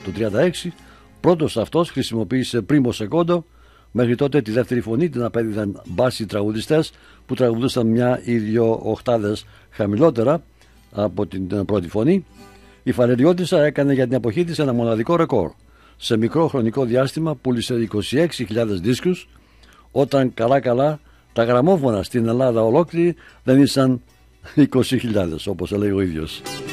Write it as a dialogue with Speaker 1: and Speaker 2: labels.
Speaker 1: το 1936. Πρώτος αυτός χρησιμοποίησε πρίμο σεκόντο. Μέχρι τότε τη δεύτερη φωνή την απέδιδαν μπάσοι τραγουδιστές που τραγουδούσαν μια ή δύο οκτάδες χαμηλότερα από την πρώτη φωνή. Η Φαλεριώτισσα έκανε για την εποχή της ένα μοναδικό ρεκόρ. Σε μικρό χρονικό διάστημα πούλησε 26.000 δίσκους, όταν καλά τα γραμμόφωνα στην Ελλάδα ολόκληρη δεν ήσαν 20.000, όπως έλεγε ο ίδιος.